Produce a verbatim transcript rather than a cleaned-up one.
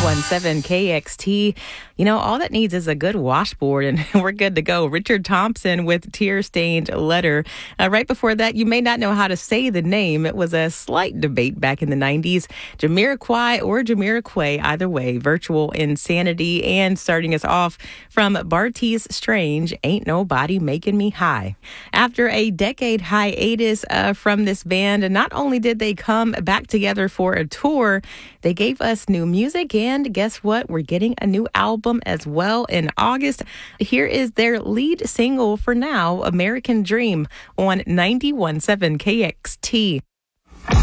ninety-one point seven K X T. You know, all that needs is a good washboard, and we're good to go. Richard Thompson with Tear-Stained Letter. Uh, right before that, you may not know how to say the name. It was a slight debate back in the nineties. Jamiroquai or Jamiroquai, either way, Virtual Insanity. And starting us off from Bartees Strange, Ain't Nobody Making Me High. After a decade hiatus uh, from this band, not only did they come back together for a tour, they gave us new music, and guess what? We're getting a new album as well in August. Here is their lead single for now, American Dream, on ninety-one point seven K X T.